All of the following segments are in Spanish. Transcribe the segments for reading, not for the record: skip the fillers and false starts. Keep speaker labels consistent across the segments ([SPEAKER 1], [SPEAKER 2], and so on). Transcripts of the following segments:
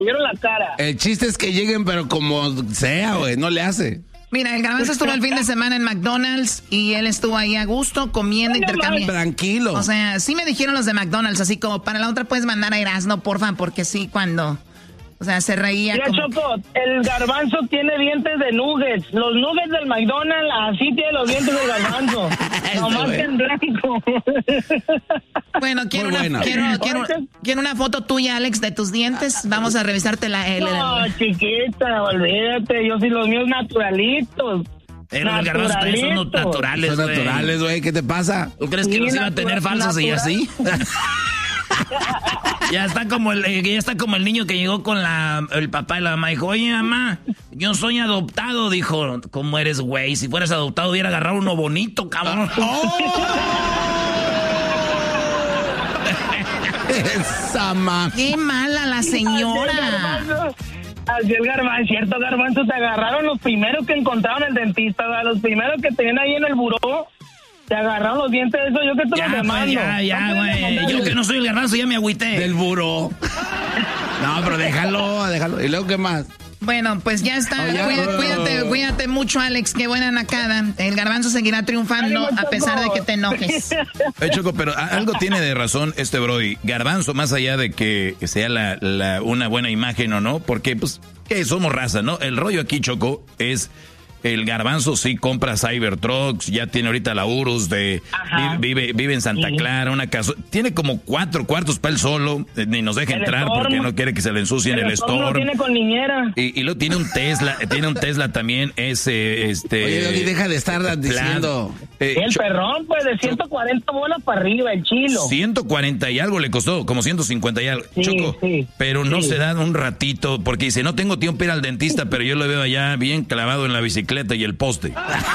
[SPEAKER 1] vieron la cara.
[SPEAKER 2] El chiste es que lleguen, pero como sea, güey, no le hace.
[SPEAKER 3] Mira, el Garbanzo estuvo el fin de semana en McDonald's y él estuvo ahí a gusto, comiendo, intercambiando.
[SPEAKER 2] Tranquilo.
[SPEAKER 3] O sea, sí me dijeron los de McDonald's, así como para la otra puedes mandar a Erasmo, porfa, porque sí, cuando... O sea, se reía.
[SPEAKER 1] Mira,
[SPEAKER 3] como...
[SPEAKER 1] Choco, el Garbanzo tiene dientes de nuggets. Los nuggets del McDonald's, así tiene los dientes del Garbanzo. Nomás que en blanco.
[SPEAKER 3] Bueno, quiero una foto tuya, Alex, de tus dientes. Vamos a revisarte
[SPEAKER 1] No, chiquita, olvídate. Yo sí los míos naturalitos.
[SPEAKER 4] Pero el Garbanzo también son naturales,
[SPEAKER 2] güey. Son naturales, güey. ¿Qué te pasa?
[SPEAKER 4] ¿Tú crees que los iba a tener falsos y así? Ya está como el niño que llegó con el papá y la mamá. Dijo, oye, mamá, yo soy adoptado. Dijo, ¿cómo eres, güey? Si fueras adoptado hubiera agarrado uno bonito, cabrón.
[SPEAKER 2] Esa ma...
[SPEAKER 3] ¡Qué mala la señora!
[SPEAKER 1] Así el Garbanzo, cierto, Garbanzo, te agarraron los primeros que encontraron el dentista, ¿verdad? Los primeros que tenían ahí en el buró. Te agarraron los dientes de eso, yo que te los demando.
[SPEAKER 4] Ya, güey. Yo que no soy el Garbanzo, ya me agüité.
[SPEAKER 2] Del buró. No, pero déjalo. ¿Y luego qué más?
[SPEAKER 3] Bueno, pues ya está. Cuídate mucho, Alex. Qué buena nacada. El Garbanzo seguirá triunfando a pesar de que te enojes.
[SPEAKER 5] Choco, pero algo tiene de razón este Brody. Garbanzo, más allá de que sea una buena imagen o no, porque pues que somos raza, ¿no? El rollo aquí, Choco, es... El Garbanzo sí compra Cybertrucks, ya tiene ahorita la Urus vive en Santa Clara, una casa. Tiene como 4 cuartos para él solo, ni nos deja entrar porque no quiere que se le ensucie en el Storm.
[SPEAKER 1] Lo tiene con niñera.
[SPEAKER 5] Y luego tiene un Tesla
[SPEAKER 2] Oye,
[SPEAKER 5] también,
[SPEAKER 2] Doggy, deja de estar diciendo.
[SPEAKER 1] El perrón, pues, de 140 bolas para arriba, el chilo.
[SPEAKER 5] 140 y algo le costó, como 150 y algo.
[SPEAKER 1] Sí,
[SPEAKER 5] Choco, pero no se dan un ratito, porque dice, no tengo tiempo para ir al dentista, pero yo lo veo allá bien clavado en la bicicleta y el poste.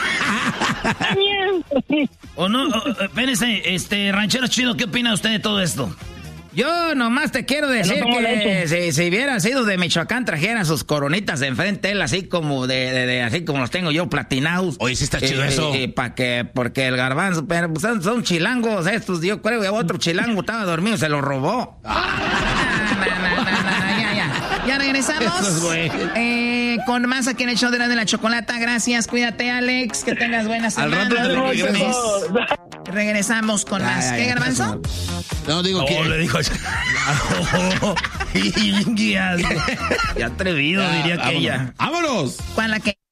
[SPEAKER 4] O no, espérense, ranchero chido, ¿qué opina usted de todo esto?
[SPEAKER 3] Yo nomás te quiero decir que si hubiera sido de Michoacán, trajera sus coronitas de enfrente, él así como así como los tengo yo platinados.
[SPEAKER 2] Oye, sí está chido eso.
[SPEAKER 3] Porque el Garbanzo, pero pues, son chilangos estos, yo creo que otro chilango estaba dormido, se lo robó. Ya regresamos con más aquí en el show de la chocolata. Gracias, cuídate, Alex, que tengas buena semana.
[SPEAKER 2] Al rato te lo regreso.
[SPEAKER 3] Regresamos con más. ¿Qué, Garbanzo?
[SPEAKER 2] No, digo que...
[SPEAKER 4] le dijo... Ya atrevido, diría que ella.
[SPEAKER 2] ¡Vámonos!
[SPEAKER 3] ¿Cuál la que?